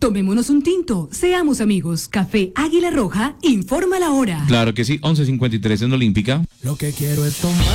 Tomémonos un tinto, seamos amigos. Café Águila Roja, informa la hora. Claro que sí, 11:53 en Olímpica. Lo que quiero es tomar.